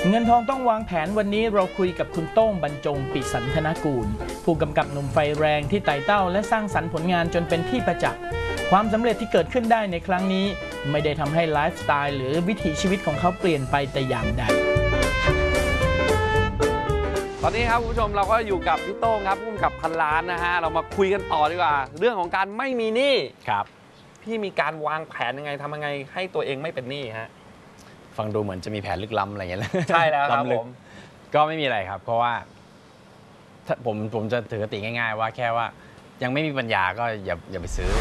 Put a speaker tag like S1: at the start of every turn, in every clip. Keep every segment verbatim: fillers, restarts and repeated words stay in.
S1: เงินทองต้องวางแผนวันนี้เราคุยกับคุณโต้งบรรจงปิสันธนกูลผู้กำกับหนุ่มไฟแรงที่ไต่เต้าและสร้างสรรค์ผลงานจนเป็นที่ประจักษ์ความสำเร็จที่เกิดขึ้นได้ในครั้งนี้ไม่ได้ทำให้ไลฟ์สไตล์หรือวิถีชีวิตของเขาเปลี่ยนไปแต่อย่างใด
S2: ตอนนี้ครับคุณผู้ชมเราก็อยู่กับพี่โต้งครับผู้กำกับพันล้านนะฮะเรามาคุยกันต่อดีกว่าเรื่องของการไม่มีหนี้ครับพี่มีการวางแผนยังไงทำยังไงให้ตัวเองไม่เป็นหนี้ฮะ
S3: ฟังดูเหมือนจะมีแผนลึกล้ำอะไรอย่างเงี้ย
S2: ใช่แล้วครับผม
S3: ก็ไม่มีอะไรครับเพราะว่าผมผมจะถือคติง่ายๆว่าแค่ว่ายังไม่มีปัญญาก็อย่าอย่าไปซื้อ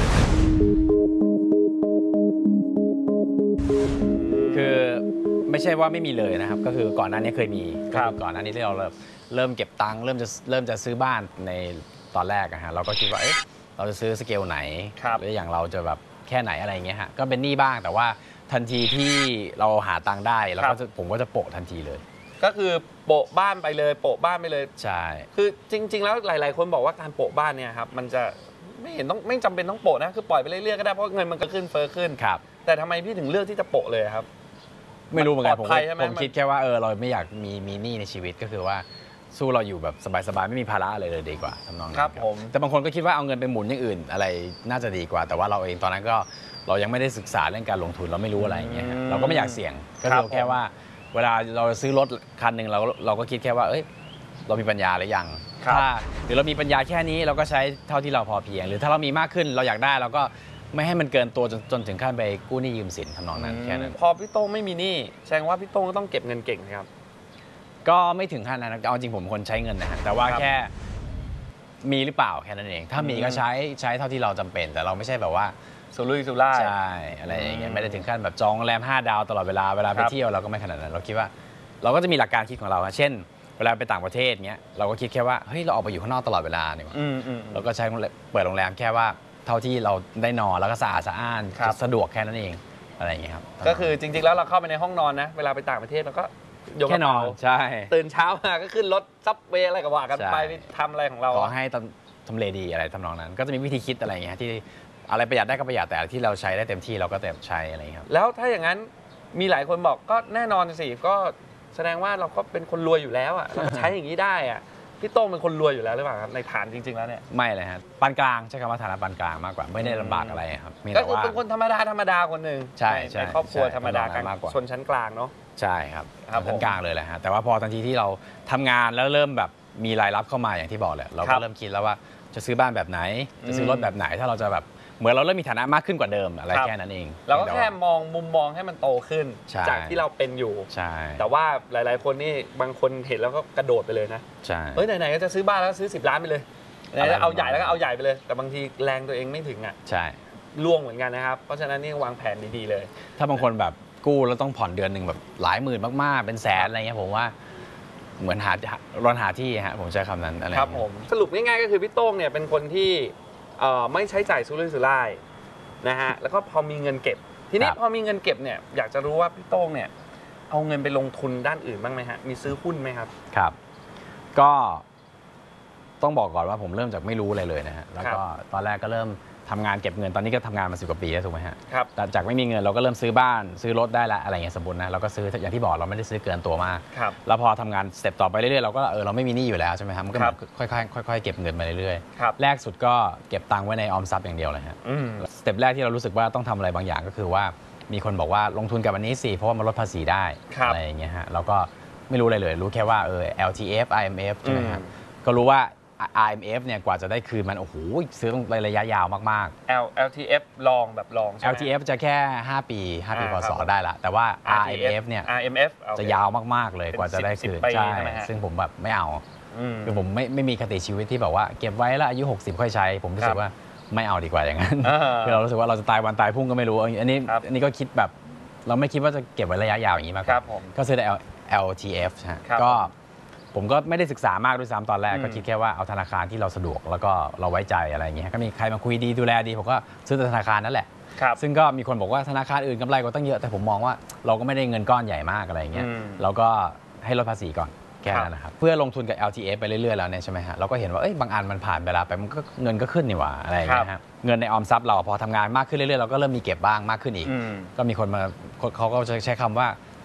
S3: คือไม่ใช่ว่าไม่มีเลยนะครับก็คือก่อนหน้านี้เคยมีก็คือก่อนหน้านี้ที่เราเริ่มเก็บตังค์เริ่มจะเริ่มจะซื้อบ้านในตอนแรกอะฮะเราก็คิดว่าเอ๊ะเราจะซื้อสเกลไหนหรืออย่างเราจะแบบแค่ไหนอะไรเงี้ยฮะก็เป็นหนี้บ้างแต่ว่าทันทีที่เราหาตังค์ได้เราก็ผมก็จะโปะทันทีเลย
S2: ก็คือโปะบ้านไปเลยโปะบ้านไปเลย
S3: ใช่
S2: คือจริงๆแล้วหลายๆคนบอกว่าการโปะบ้านเนี่ยครับมันจะไม่เห็นต้องไม่จำเป็นต้องโปะนะคือปล่อยไปเรื่อยๆก็ได้เพราะเงินมันก็ขึ้นเฟ้อขึ้น
S3: ครับ
S2: แต่ทำไมพี่ถึงเลือกที่จะโปะเลยครับ
S3: ไม่รู้เหมือนกันผมผมคิดแค่ว่าเออเราไม่อยากมีมีหนี้ในชีวิตก็คือว่าสู้เราอยู่แบบสบายๆไม่มีภาระอะไรเลยดีกว่าทำนองนั้น
S2: ครับผม
S3: แต่บางคนก็คิดว่าเอาเงินไปหมุนอย่างอื่นอะไรน่าจะดีกว่าแต่ว่าเราเองตอนนั้นก็เรายังไม่ได้ศึกษาเรื่องการลงทุนเราไม่รู้อะไรอย่างเงี้ยเราก็ไม่อยากเสี่ยงก็คือแค่ว่าเวลาเราซื้อรถคันหนึ่งเราเราก็คิดแค่ว่าเอ้ยเรามีปัญญาหรือยังถ้าหรือเรามีปัญญาแค่นี้เราก็ใช้เท่าที่เราพอเพียงหรือถ้าเรามีมากขึ้นเราอยากได้เราก็ไม่ให้มันเกินตัวจนจนถึงขั้นไปกู้หนี้ยืมสินทำนองนั้นแค่นั้น
S2: พอพี่โต้งไม่มีหนี้แสดงว่าพี่โต้งก็ต้องเก็บเงินเก่งครับ
S3: ก็ไม่ถึงขั้นนั้นเอาจริงผมเป็นคนใช้เงินนะฮะแต่ว่าแค่มีหรือเปล่าแค่นั้นเองถ้ามีก็ใช้ใช้เท่าที่เราจำเป็นแต่เราไม่ใช่แบบว่า
S2: สุรุ่ยสุร่าย
S3: ใช่อะไรอย่างเงี้ยไม่ได้ถึงขั้นแบบจองโรงแรมห้าดาวตลอดเวลาเวลาไปเที่ยวเราก็ไม่ขนาดนั้นเราคิดว่าเราก็จะมีหลักการคิดของเราเช่นเวลาไปต่างประเทศเงี้ยเราก็คิดแค่ว่าเฮ้ยเราออกไปอยู่ข้างนอกตลอดเวลาเนี่ยเราก็ใช้เปิดโรงแรมแค่ว่าเท่าที่เราได้นอนแล้วก็สะอาดสะอ้านสะดวกแค่นั้นเองอะไรอย่างเงี้ยครับ
S2: ก็คือจริงๆแล้วเราเข้าไปในห้องนอนนะเวลาไปต่างประเทศเราก็
S3: แค่นอนใช่
S2: ตื่นเช้ามาก็ขึ้นรถซับเวย์อะไรก็ว่ากันไปทำอะไรของเรา
S3: ขอให้ทำเลดีอะไรทำนองนั้นก็จะมีวิธีคิดอะไรอย่างเงี้ยที่อะไรประหยัดได้ก็ประหยัดแต่ที่เราใช้ได้เต็มที่เราก็เต็มใช้อะไรครับ
S2: แล้วถ้าอย่างนั้นมีหลายคนบอกก็แน่นอนสิก็แสดงว่าเราก็เป็นคนรวยอยู่แล้วอ่ะเราใช้อย่างนี้ได้อ่ะพี่โต้งเป็นคนรวยอยู่แล้วหรือเปล่าครับในฐานจริงๆแล้วเนี่ย
S3: ไม่เลยครับปานกลางใช้คำว่าฐานะปานกลางมากกว่าไม่ได้ลำบากอะไรครับ
S2: ก็คือเป็นคนธรรมดาธรรมดาคนหนึ่ง
S3: ใช่
S2: ในครอบครัวธรรมดากลางชนชั้นกลางเนาะ
S3: ใช่ครับชั้นกลางเลยแหละฮะแต่ว่าพอทันทีที่เราทำงานแล้วเริ่มแบบมีรายรับเข้ามาอย่างที่บอกแหละเราก็เริ่มคิดแล้วว่าจะซื้อบ้านแบบไหนจะซื้อรถแบบไหนถ้าเราจะแบบเหมือนเราเริ่มมีฐานะมากขึ้นกว่าเดิมอะไรแค่นั้นเอง
S2: เราก็แค่มองมุมมองให้มันโตขึ้นจากที่เราเป็นอยู่
S3: ใช่
S2: แต่ว่าหลายๆคนนี่บางคนเห็นแล้วก็กระโดดไปเลยนะ
S3: ใช่
S2: เฮ้ยไหนๆก็จะซื้อบ้านแล้วซื้อสิบล้านไปเลยแล้วเอาใหญ่แล้วก็เอาใหญ่ไปเลยแต่บางทีแรงตัวเองไม่ถึงอ่ะ
S3: ใช่
S2: ล่วงเหมือนกันนะครับเพราะฉะนั้นนี่วางแผนดีๆเลย
S3: ถ้าบางคนแบบกู้แล้วต้องผ่อนเดือนหนึ่งแบบหลายหมื่นมากๆเป็นแสนอะไรเงี้ยผมว่าเหมือนหารอนหาที่ฮะผมใช้คำนั้นอะไร
S2: ครับผมสรุปง่ายๆก็คือพี่โต้งเนี่ยเป็นคนที่ไม่ใช้จ่ายสุรุ่ยสุร่ายนะฮะแล้วก็พอมีเงินเก็บทีนี้พอมีเงินเก็บเนี่ยอยากจะรู้ว่าพี่โต้งเนี่ยเอาเงินไปลงทุนด้านอื่นบ้างไหมฮะมีซื้อหุ้นไหมครับ
S3: ครับก็ต้องบอกก่อนว่าผมเริ่มจากไม่รู้อะไรเลยนะฮะแล้วก็ตอนแรกก็เริ่มทำงานเก็บเงินตอนนี้ก็ทำงานมาสิบกว่าปีแล้วถูกไหมฮะ
S2: ครับ
S3: จากไม่มีเงินเราก็เริ่มซื้อบ้านซื้อรถได้ละอะไรเงี้ยสมบูรณ์นะเราก็ซื้ออย่างที่บอกเราไม่ได้ซื้อเกินตัวมากแล้วพอทำงานสเต็ปต่อไปเรื่อยๆเราก็เออเราไม่มีหนี้อยู่แล้วใช่ไหมครับมันก็ค่อยๆค่อยๆเก็บเงินมาเรื่อยๆแรกสุดก็เก็บตังค์ไว้ในออมทรัพย์อย่างเดียวเลยฮะสเต็ปแรกที่เรารู้สึกว่าต้องทำอะไรบางอย่างก็คือว่ามีคนบอกว่าลงทุนกับอันนี้สิเพราะว่ามันลดภาษีได้อะไรอย่างเงี้ยฮะเราก็ไม่รู้อะไรเลยรู้แค่ว่าเออ แอล ที เอฟ ไอ เอ็ม เอฟ ใช่ไหมครับก็รู้ว่าไอ เอ็ม เอฟ เนี่ยกว่าจะได้คืนมันโอ้โหซื้อต้องระยะยาวมาก
S2: ๆ L แอล ที เอฟ ลองแบบลองใช่ไหม
S3: แอล ที เอฟ จะแค่ห้าปีห้าปีพศได้ละแต่ว่า อาร์ เอ็ม เอฟ เนี่ย
S2: อาร์ เอ็ม เอฟ
S3: จะยาวมากๆเลยกว่าจะได้คืนใช่ซึ่งผมแบบไม่เอาคือผมไม่ไม่มีคติชีวิตที่แบบว่าเก็บไว้แล้วอายุหกสิบค่อยใช้ผมรู้สึกว่าไม่เอาดีกว่าอย่างนั้นคือเรารู้สึกว่าเราจะตายวันตายพุ่งก็ไม่รู้อันนี้อันนี้ก็คิดแบบเราไม่คิดว่าจะเก็บไว้ระยะยาวอย่างนี้มากก็ซื้อแต่ แอล ที เอฟ ก็ผมก็ไม่ได้ศึกษามากด้วยซ้ำตอนแรกก็คิดแค่ว่าเอาธนาคารที่เราสะดวกแล้วก็เราไว้ใจอะไรอย่างเงี้ยก็มีใครมาคุยดีดูแลดีผมก็ซื้อธนาคารนั่นแหละซึ่งก็มีคนบอกว่าธนาคารอื่นกำไรก็ตั้งเยอะแต่ผมมองว่าเราก็ไม่ได้เงินก้อนใหญ่มากอะไรอย่างเงี้ยเราก็ให้ลดภาษีก่อนแค่นั้นนะครับเพื่อลงทุนกับ แอล ที เอฟ ไปเรื่อยๆแล้วเนี่ยใช่ไหมฮะเราก็เห็นว่าเอ้ยบางอันมันผ่านเวลาไปมันก็เงินก็ขึ้นนี่หว่าอะไรอย่างเงี้ยฮะเงินในออมทรัพย์เราพอทำงานมากขึ้นเรื่อยๆเราก็เริ่มมีเก็บบ้างมากขึ้นอีกก็มีคนมาเขาก็ใช้คำว่า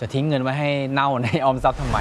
S3: จะทิ้งเงินไว้ให้เน่าในออมทรัพย์ทำไม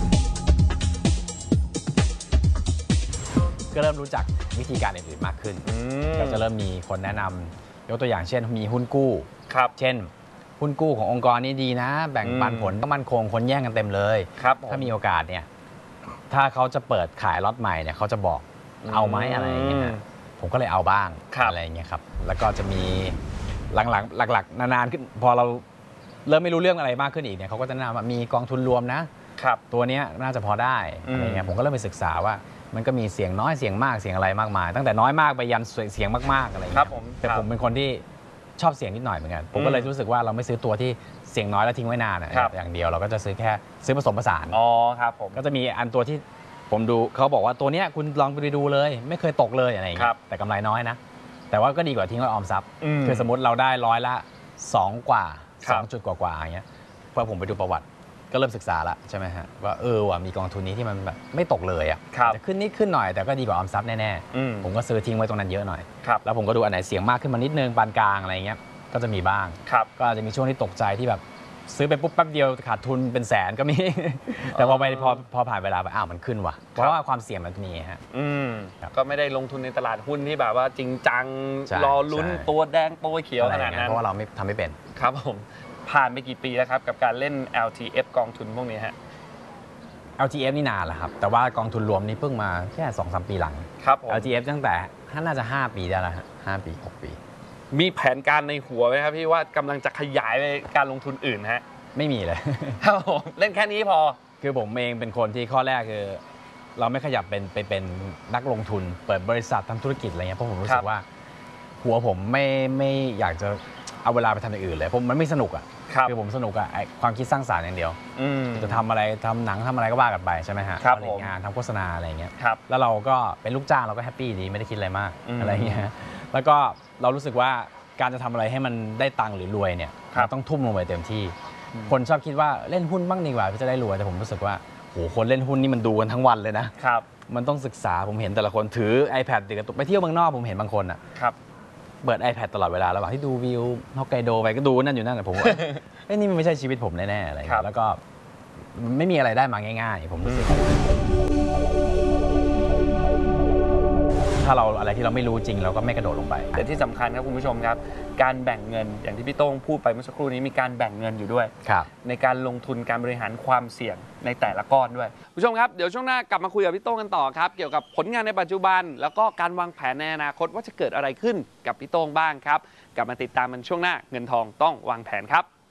S3: ก็เริ่มรู้จักวิธีการอื่นๆมากขึ้นก็จะเริ่มมีคนแนะนำยกตัวอย่างเช่นมีหุ้นกู้
S2: ครับ
S3: เช่นหุ้นกู้ขององค์กรนี้ดีนะแบ่งปันผลก็มั่นคงคนแย่งกันเต็มเลย
S2: ครับ
S3: ถ้ามีโอกาสเนี่ยถ้าเขาจะเปิดขายล็อตใหม่เนี่ยเขาจะบอกเอาไหมอะไรอย่างเงี้ยผมก็เลยเอาบ้างอะไรอย่างเงี้ยครับแล้วก็จะมีหลังๆหลักๆนานๆขึ้นพอเราเริ่มไม่รู้เรื่องอะไรมากขึ้นอีกเนี่ยเขาก็จะแนะนำว่ามีกองทุนรวมนะครับตัวนี้น่าจะพอได้อะไรเงี้ยผมก็เริ่มไปศึกษาว่ามันก็มีเสียงน้อยเสียงมากเสียงอะไรมากมายตั้งแต่น้อยมากไปยันเสียงมากๆอะไรเงี้ยแต่ผมเป็นคนที่ชอบเสียงนิดหน่อยเหมือนกันผมก็เลยรู้สึกว่าเราไม่ซื้อตัวที่เสียงน้อยแล้วทิ้งไว้นานอย่างเดียวเราก็จะซื้อแค่ซื้อผสมผสาน
S2: อ๋อครับผม
S3: ก็จะมีอันตัวที่ผมดูเขาบอกว่าตัวเนี้ยคุณลองไปดูเลยไม่เคยตกเลยอะไรอย่างเงี้ยแต่กำไรน้อยนะแต่ว่าก็ดีกว่าทิ้งไว้ออมทรัพย์คือสมมติเราได้ร้อยละสองกว่าสองจุดกว่าๆอย่างเงี้ยพอผมไปดูประวัติก็เริ่มศึกษาละใช่ไหมฮะว่าเออว่ะมีกองทุนนี้ที่มันแบบไม่ตกเลยอ่ะจะขึ้นนิดขึ้นหน่อยแต่ก็ดีกว่าออมทรัพย์แน่ๆผมก็ซื้อทิ้งไว้ตรงนั้นเยอะหน่อยแล้วผมก็ดูอันไหนเสียงมากขึ้นมานิดนึงปานกลางอะไรเงี้ยก็จะมีบ้างก็อาจจะมีช่วงที่ตกใจที่แบบซื้อไปปุ๊บแป๊บเดียวขาดทุนเป็นแสนก็มีแต่พอไปพอพอผ่านเวลาไปอ้าวมันขึ้นว่ะเพราะว่าความเสี่ยงมันมีฮะ
S2: ก็ไม่ได้ลงทุนในตลาดหุ้นที่แบบว่าจริงจังรอลุ้นตัวแดงตัวเขียวขนาดนั้น
S3: เพราะว่าเราไม่ทำไม่เป็น
S2: ครับผมผ่านไปกี่ปีแล้วครับกับการเล่น แอล ที เอฟ กองทุนพวกนี้ฮะ
S3: แอล ที เอฟ นี่นานแล้วครับแต่ว่ากองทุนรวมนี่เพิ่งมาแค่ สองถึงสาม ปีหลัง
S2: ครับ
S3: แอล ที เอฟ ตั้งแต่น่าจะห้าปีได้แล้วฮะห้าปีหกปี
S2: มีแผนการในหัวไหมครับพี่ว่ากำลังจะขยายไปการลงทุนอื่นฮะ
S3: ไม่มีเลย
S2: ครับผมเล่นแค่นี้พอ
S3: คือผมเองเป็นคนที่ข้อแรกคือเราไม่ขยับเป็นไปเป็นนักลงทุนเปิดบริษัททำธุรกิจอะไรเงี้ยเพราะผมรู้สึกว่าหัวผมไม่ไม่อยากจะเอาเวลาไปทำอย่างอื่นเลยผมมันไม่สนุกอ่ะคือผมสนุกอ่ะความคิดสร้างสรรค์อย่างเดียวจะทำอะไรทำหนังทำอะไรก็ว่ากันไปใช่ไหมฮะผลิตงานทำโฆษณาอะไรเงี้ยแล้วเราก็เป็นลูกจ้างเราก็แฮปปี้ดีไม่ได้คิดอะไรมากอะไรเงี้ยแล้วก็เรารู้สึกว่าการจะทำอะไรให้มันได้ตังค์หรือรวยเนี่ยเราต้องทุ่มลงไปเต็มที่คนชอบคิดว่าเล่นหุ้นบ้างดีกว่าจะได้รวยแต่ผมรู้สึกว่าโหคนเล่นหุ้นนี่มันดูกันทั้งวันเลยนะครับมันต้องศึกษาผมเห็นแต่ละคนถือ iPad ติดกระตุกไปเที่ยวเมืองนอกผมเห็นบางคนอ่ะเปิด iPad ตลอดเวลาระหว่างที่ดูวิวฮอกไกโดไปก็ดูนั่นอยู่นั่นแต่ผมว่าเอ้ยนี่มันไม่ใช่ชีวิตผมแน่ๆอะไรแล้วก็ไม่มีอะไรได้มาง่ายๆผมรู้สึกถ้าเราอะไรที่เราไม่รู้จริงเราก็ไม่กระโดดลงไป
S2: แต่ที่สำคัญครับคุณผู้ชมครับการแบ่งเงินอย่างที่พี่โต้งพูดไปเมื่อสักครู่นี้มีการแบ่งเงินอยู่ด้วยในการลงทุนการบริหารความเสี่ยงในแต่ละก้อนด้วยผู้ชมครับเดี๋ยวช่วงหน้ากลับมาคุยกับพี่โต้งกันต่อครับเกี่ยวกับผลงานในปัจจุบันแล้วก็การวางแผนในอนาคตว่าจะเกิดอะไรขึ้นกับพี่โต้งบ้างครับกลับมาติดตามมันช่วงหน้าเงินทองต้องวางแผนครับ